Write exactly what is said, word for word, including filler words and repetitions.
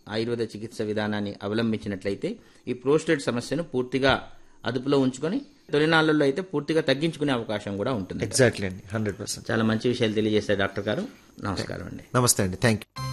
ఆయుర్వేద చికిత్స విధానాన్ని అవలంబించినట్లయితే ఈ ప్రోస్టేట్ సమస్యను పూర్తిగా అదుపులో ఉంచుకొని తొలినాళ్లలో అయితే పూర్తిగా తగ్గించుకునే అవకాశం కూడా ఉంటుంది. ఎగ్జాక్ట్లీ అండి, హండ్రెడ్ పర్సెంట్. చాలా మంచి విషయాలు తెలియజేశారు డాక్టర్ గారు. నమస్కారం అండి. నమస్తే అండి, థ్యాంక్ యూ.